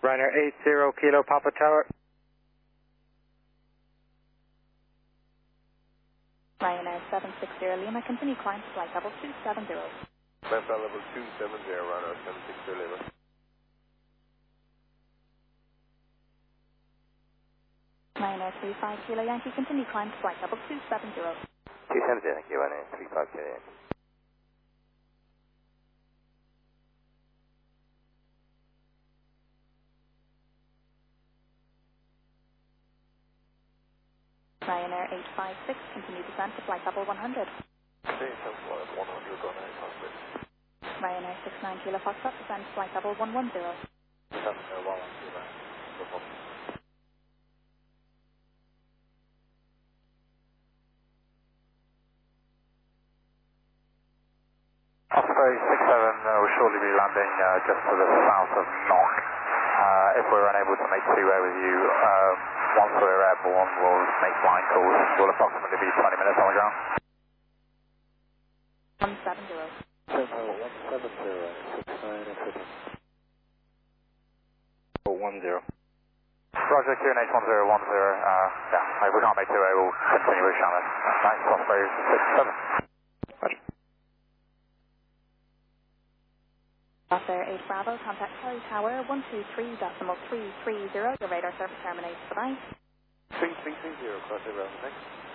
Ryanair 80 Kilo Papa Tower. Ryanair 760 Lima, continue climb to flight level 270. Climb flight level 270, Ryanair 760 Lima. Ryanair 35 Kilo Yankee, continue climb to flight level 270. 270, thank you, Ryanair 35 Kilo Yankee. Ryanair 856, continue descent to flight level 100. Okay, so flight 100 on 856. Ryanair 69 Kilo Foxtrot, descent to flight level 110. Descent to 110. Osprey 67 will shortly be landing just to the south of Knock. If we're unable to make two-way with you, once we're airborne, we'll make flying calls. We'll approximately be 20 minutes on the ground. 170. 10. Roger, QNH 1010. Yeah, if we can't make two-way, we'll continue with Shannon. Thanks, Osprey 67. Roger. Osprey 8 Bravo, contact Harry Tower 123.330. Your radar service terminates. Bye-bye. 3330, cross the ground, thanks.